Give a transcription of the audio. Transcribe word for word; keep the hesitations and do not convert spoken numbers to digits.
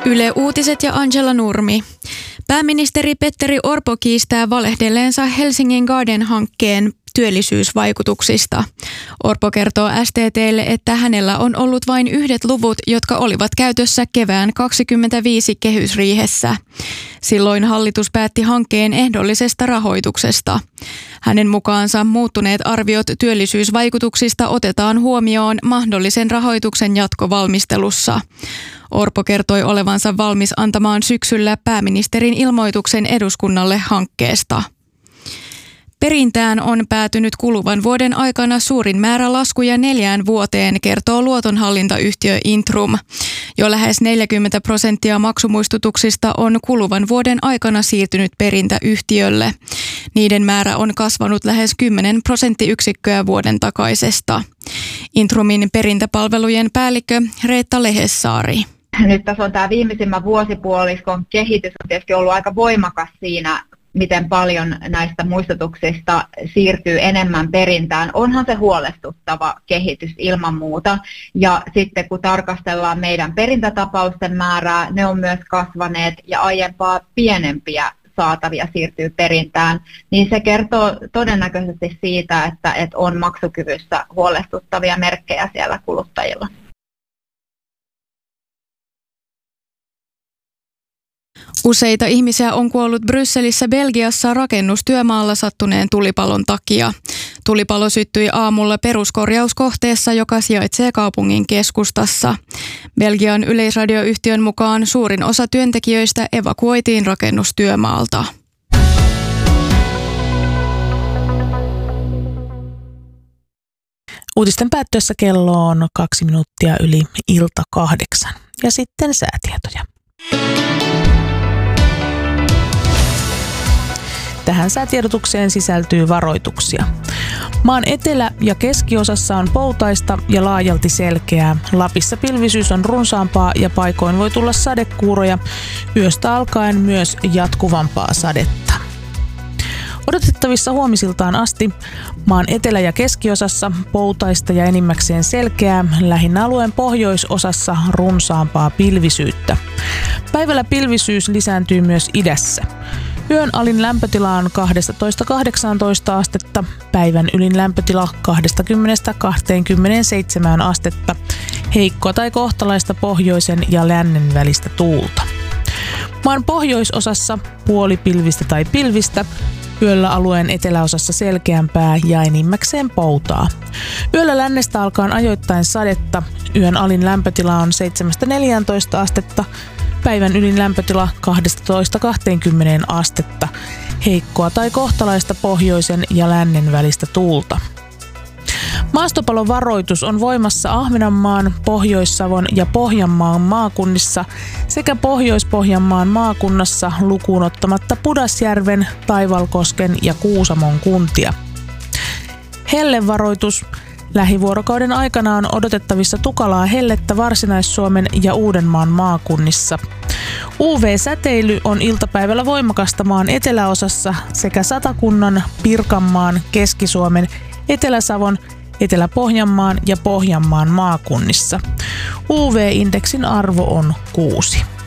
Yle Uutiset ja Angela Nurmi. Pääministeri Petteri Orpo kiistää valehdelleensa Helsingin Garden-hankkeen työllisyysvaikutuksista. Orpo kertoo S T T:lle, että hänellä on ollut vain yhdet luvut, jotka olivat käytössä kevään kaksikymmentäviisi kehysriihessä. Silloin hallitus päätti hankkeen ehdollisesta rahoituksesta. Hänen mukaansa muuttuneet arviot työllisyysvaikutuksista otetaan huomioon mahdollisen rahoituksen jatkovalmistelussa. Orpo kertoi olevansa valmis antamaan syksyllä pääministerin ilmoituksen eduskunnalle hankkeesta. Perintään on päätynyt kuluvan vuoden aikana suurin määrä laskuja neljään vuoteen, kertoo luotonhallintayhtiö Intrum. Jo lähes neljäkymmentä prosenttia maksumuistutuksista on kuluvan vuoden aikana siirtynyt perintäyhtiölle. Niiden määrä on kasvanut lähes kymmenen prosenttiyksikköä vuoden takaisesta. Intrumin perintäpalvelujen päällikkö Reetta Lehessaari. Nyt tässä on tämä viimeisimmän vuosipuoliskon kehitys on tietysti ollut aika voimakas siinä, miten paljon näistä muistutuksista siirtyy enemmän perintään. Onhan se huolestuttava kehitys ilman muuta. Ja sitten kun tarkastellaan meidän perintätapausten määrää, ne on myös kasvaneet ja aiempaa pienempiä saatavia siirtyy perintään, niin se kertoo todennäköisesti siitä, että, että on maksukyvyssä huolestuttavia merkkejä siellä kuluttajilla. Useita ihmisiä on kuollut Brysselissä Belgiassa rakennustyömaalla sattuneen tulipalon takia. Tulipalo syttyi aamulla peruskorjauskohteessa, joka sijaitsee kaupungin keskustassa. Belgian yleisradioyhtiön mukaan suurin osa työntekijöistä evakuoitiin rakennustyömaalta. Uutisten päättyessä kello on kaksi minuuttia yli ilta kahdeksan. Ja sitten säätietoja. Tähän säätiedotukseen sisältyy varoituksia. Maan etelä- ja keskiosassa on poutaista ja laajalti selkeää. Lapissa pilvisyys on runsaampaa ja paikoin voi tulla sadekuuroja. Yöstä alkaen myös jatkuvampaa sadetta. Odotettavissa huomisiltaan asti maan etelä- ja keskiosassa poutaista ja enimmäkseen selkeää, lähinnä alueen pohjoisosassa runsaampaa pilvisyyttä. Päivällä pilvisyys lisääntyy myös idässä. Yön alin lämpötila on kaksitoista kahdeksantoista astetta, päivän ylin lämpötila kaksikymmentä kaksikymmentäseitsemän astetta, heikkoa tai kohtalaista pohjoisen ja lännen välistä tuulta. Maan pohjoisosassa puolipilvistä tai pilvistä, yöllä alueen eteläosassa selkeämpää ja enimmäkseen poutaa. Yöllä lännestä alkaa ajoittain sadetta, yön alin lämpötila on seitsemästä neljääntoista astetta, päivän ylin lämpötila kaksitoista kaksikymmentä astetta, heikkoa tai kohtalaista pohjoisen ja lännen välistä tuulta. Maastopalovaroitus on voimassa Ahvenanmaan, Pohjois-Savon ja Pohjanmaan maakunnissa sekä Pohjois-Pohjanmaan maakunnassa lukuun ottamatta Pudasjärven, Taivalkosken ja Kuusamon kuntia. Hellevaroitus. Lähivuorokauden aikana on odotettavissa tukalaa hellettä Varsinais-Suomen ja Uudenmaan maakunnissa. U V-säteily on iltapäivällä voimakasta maan eteläosassa sekä Satakunnan, Pirkanmaan, Keski-Suomen, Etelä-Savon, Etelä-Pohjanmaan ja Pohjanmaan maakunnissa. U V-indeksin arvo on kuusi.